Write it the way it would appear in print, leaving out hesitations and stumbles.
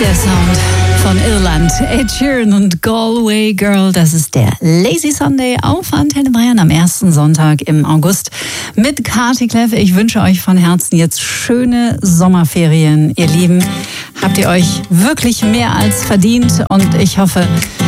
Der Sound von Irland. Ed Sheeran und Galway Girl. Das ist der Lazy Sunday auf Antenne Bayern am ersten Sonntag im August mit Kati Kleff. Ich wünsche euch von Herzen jetzt schöne Sommerferien, ihr Lieben. Habt ihr euch wirklich mehr als verdient und ich hoffe,